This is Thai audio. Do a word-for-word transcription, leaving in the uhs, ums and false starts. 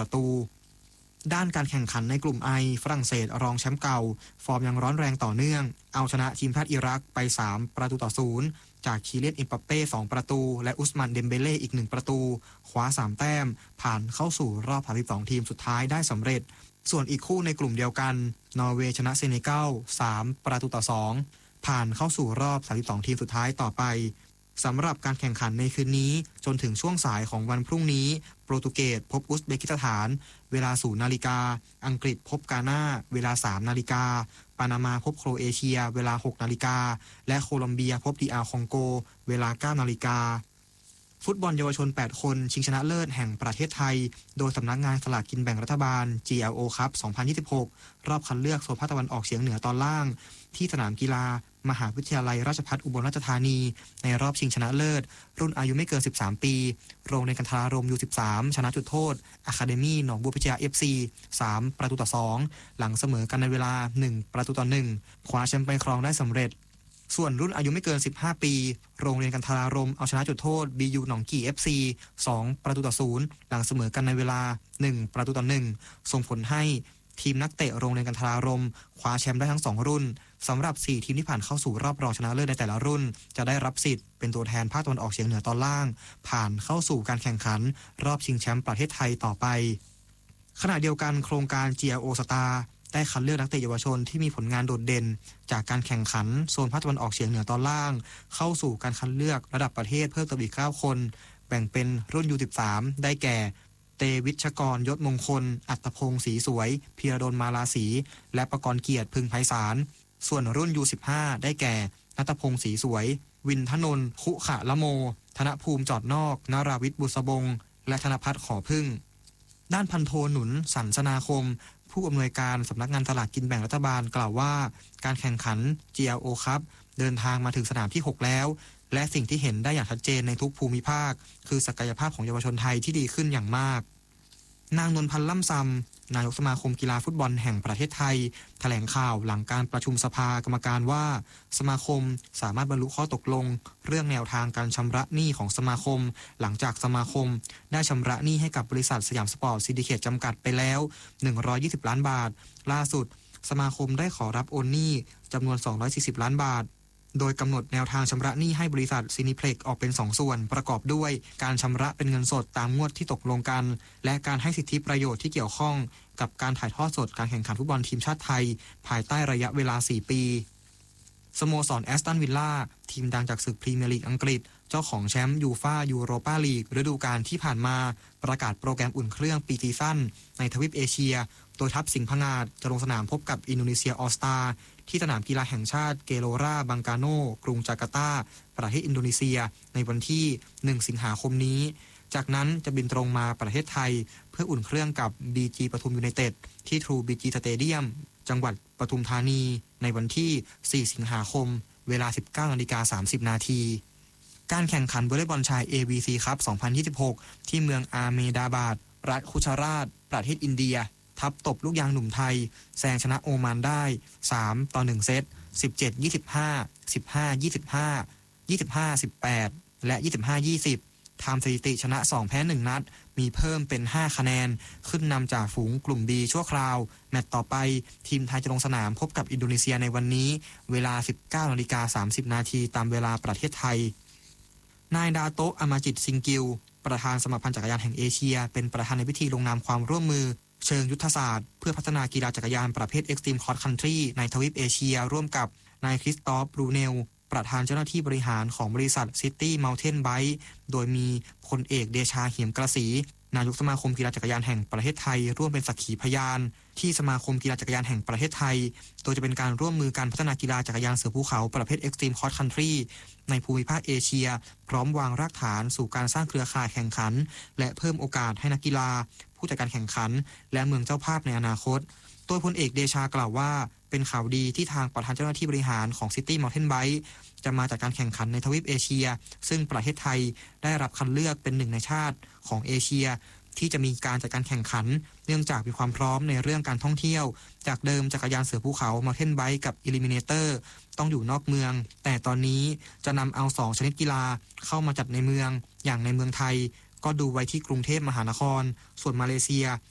ประตูด้านการแข่งขันในกลุ่มไอฝรั่งเศสรองแชมป์เก่าฟอร์มยังร้อนแรงต่อเนื่องเอาชนะทีมชาติอิรักไปสามประตูต่อศูนย์จากคีเลียน เอ็มบัปเป้สองประตูและอุสมันเดมเบเล่อีกหนึ่งประตูคว้าสามแต้มผ่านเข้าสู่รอบสามสิบสองทีมสุดท้ายได้สำเร็จส่วนอีกคู่ในกลุ่มเดียวกันนอร์เวย์ชนะเซเนกัลสามประตูต่อสองผ่านเข้าสู่รอบสามสิบสองทีมสุดท้ายต่อไปสำหรับการแข่งขันในคืนนี้จนถึงช่วงสายของวันพรุ่งนี้โปรตุเกสพบอุซเบกิสถานเวลาศูนย์นาฬิกาอังกฤษพบกาน่าเวลาสามนาฬิกาปานามาพบโครเอเชียเวลาหกนาฬิกาและโคลอมเบียพบดีอาร์คองโกเวลาเก้านาฬิกาฟุตบอลเยาวชนแปดคนชิงชนะเลิศแห่งประเทศไทยโดยสำนักงานสลากกินแบ่งรัฐบาล จี แอล โอ Cup สองพันยี่สิบหกรอบคัดเลือกโซนภาคตะวันออกเฉียงเหนือตอนล่างที่สนามกีฬามหาวิทยาลัยราชภัฏอุบลราชธานีในรอบชิงชนะเลิศรุ่นอายุไม่เกินสิบสามปีโรงเรียนกันทรารม ยู สิบสาม ชนะจุดโทษอะคาเดมี่หนองบัวพิชยา เอฟ ซี สามประตูต่อสองหลังเสมอกันในเวลาหนึ่งประตูต่อหนึ่งคว้าแชมป์ไปครองได้สำเร็จส่วนรุ่นอายุไม่เกินสิบห้าปีโรงเรียนกันทรารมเอาชนะจุดโทษ บี ยู หนองกี่ เอฟ ซี สองประตูต่อศูนย์หลังเสมอกันในเวลาหนึ่งประตูต่อหนึ่งส่งผลให้ทีมนักเตะโรงเรียนกันทรารมคว้าแชมป์ได้ทั้งสองรุ่นสำหรับสี่ทีมที่ผ่านเข้าสู่รอบรองชนะเลิศในแต่ละรุ่นจะได้รับสิทธิ์เป็นตัวแทนภาคตะวันออกเฉียงเหนือตอนล่างผ่านเข้าสู่การแข่งขันรอบชิงแชมป์ประเทศไทยต่อไปขณะเดียวกันโครงการ จี แอล โอ Star ได้คัดเลือกนักเตะเยาวชนที่มีผลงานโดดเด่นจากการแข่งขันโซนภาคตะวันออกเฉียงเหนือตอนล่างเข้าสู่การคัดเลือกระดับประเทศเพิ่มเติมอีกเก้าคนแบ่งเป็นรุ่น ยู สิบสาม ได้แก่เตวิชกรยศมงคลอัตพงศ์ศรีสวยพีรดลมาลาศรีและประกรณ์เกียรติพึงไพศาลส่วนรุ่น ยู สิบห้า ได้แก่ณัฐพงศ์ศรีสวยวินทนนท์คุขะละโมธนภูมิจอดนอกนราวิทย์บุษบงและธนพัฒน์ขอพึ่งด้านพันโทหนุนสันสนาคมผู้อำนวยการสำนักงานสลากกินแบ่งรัฐบาลกล่าวว่าการแข่งขัน จี แอล โอ Cup เดินทางมาถึงสนามที่หกแล้วและสิ่งที่เห็นได้อย่างชัดเจนในทุกภูมิภาคคือศักยภาพของเยาวชนไทยที่ดีขึ้นอย่างมากนางนวลพันธ์ล่ำซำนายกสมาคมกีฬาฟุตบอลแห่งประเทศไทยแถลงข่าวหลังการประชุมสภากรรมการว่าสมาคมสามารถบรรลุข้อตกลงเรื่องแนวทางการชำระหนี้ของสมาคมหลังจากสมาคมได้ชำระหนี้ให้กับบริษัทสยามสปอร์ตซินดิเคตจำกัดไปแล้วหนึ่งร้อยยี่สิบล้านบาทล่าสุดสมาคมได้ขอรับโอนหนี้จำนวนสองร้อยสี่สิบล้านบาทโดยกำหนดแนวทางชำระหนี้ให้บริษัทซินิเพล็กออกเป็นสองส่วนประกอบด้วยการชำระเป็นเงินสดตามงวดที่ตกลงกันและการให้สิทธิประโยชน์ที่เกี่ยวข้องกับการถ่ายทอดสดการแข่งขันฟุตบอลทีมชาติไทยภายใต้ระยะเวลาสี่ปีสโมสรแอสตันวิลล่าทีมดังจากศึกพรีเมียร์ลีกอังกฤษเจ้าของแชมป์ยูฟ่ายูโรปาลีกฤดูกาลที่ผ่านมาประกาศโปรแกรมอุ่นเครื่องปีซีซั่นในทวีปเอเชียโดยทัพสิงห์พงาดจะลงสนามพบกับอินโดนีเซียออลสตาร์ที่สนามกีฬาแห่งชาติเกโลราบังกาโนกรุงจาการ์ตาประเทศอินโดนีเซียในวันที่หนึ่งสิงหาคมนี้จากนั้นจะบินตรงมาประเทศไทยเพื่ออุ่นเครื่องกับ บี จี ปทุมยูไนเต็ดที่ True บี จี Stadium จังหวัดปทุมธานีในวันที่สี่สิงหาคมเวลา สิบเก้านาฬิกาสามสิบนาทีการแข่งขันวอลเลย์บอลชาย เอ บี ซี Cup สองพันยี่สิบหกที่เมืองอาเมดาบาดรัฐคุชาราตประเทศอินเดียทัพตบลูกยางหนุ่มไทยแซงชนะโอมานได้สามต่อหนึ่งเซต สิบเจ็ด ยี่สิบห้า สิบห้า ยี่สิบห้า ยี่สิบห้า สิบแปด และ ยี่สิบห้า ยี่สิบทำสถิติชนะสองแพ้หนึ่งนัดมีเพิ่มเป็นห้าคะแนนขึ้นนำจากฝูงกลุ่ม B ชั่วคราวแมตช์ต่อไปทีมไทยจะลงสนามพบกับอินโดนีเซียในวันนี้เวลา สิบเก้านาฬิกาสามสิบนาทีตามเวลาประเทศไทยนายดาโตะอามาจิตซิงกิลประธานสมาพันธ์จักรยานแห่งเอเชียเป็นประธานในพิธีลงนามความร่วมมือเชิงยุทธศาสตร์เพื่อพัฒนากีฬาจักรยานประเภท Extreme Cross Country ในทวีปเอเชียร่วมกับนายคริสตอฟบรูเนลประธานเจ้าหน้าที่บริหารของบริษัท City Mountain Bike โดยมีพลเอกเดชาเหียมกระสีนายกสมาคมกีฬาจักรยานแห่งประเทศไทยร่วมเป็นสักขีพยานที่สมาคมกีฬาจักรยานแห่งประเทศไทยโดยจะเป็นการร่วมมือการพัฒนากีฬาจักรยานเสือภูเขาประเภท Extreme Cross Country ในภูมิภาคเอเชียพร้อมวางรากฐานสู่การสร้างเครือข่ายแข่งขันและเพิ่มโอกาสให้นักกีฬาผู้จัดการแข่งขันและเมืองเจ้าภาพในอนาคตโดยพลเอกเดชากล่าวว่าเป็นข่าวดีที่ทางประธานเจ้าหน้าที่บริหารของ City Mountain Bike จะมาจากการแข่งขันในทวีปเอเชียซึ่งประเทศไทยได้รับคัดเลือกเป็นหนึ่งในชาติของเอเชียที่จะมีการจัดการแข่งขันเนื่องจากมีความพร้อมในเรื่องการท่องเที่ยวจากเดิมจักรยานเสือภูเขา Mountain Bike กับ Eliminator ต้องอยู่นอกเมืองแต่ตอนนี้จะนำเอาสองชนิดกีฬาเข้ามาจัดในเมืองอย่างในเมืองไทยก็ดูไว้ที่กรุงเทพมหานครส่วนมาเลเซีย